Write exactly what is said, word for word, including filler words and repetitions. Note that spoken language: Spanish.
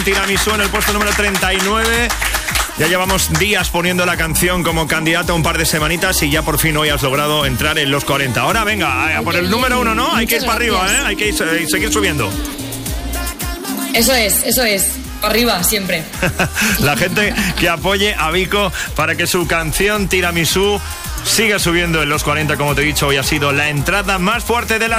Tiramisú en el puesto número treinta y nueve. Ya llevamos días poniendo la canción como candidata un par de semanitas y ya por fin hoy has logrado entrar en los cuarenta. Ahora venga, a por el número uno, ¿no? Hay que ir para arriba, ¿eh? Hay que ir, eh, seguir subiendo. Eso es, eso es. Para arriba, siempre. La gente que apoye a Vico para que su canción Tiramisú siga subiendo en los cuarenta, como te he dicho, hoy ha sido la entrada más fuerte de la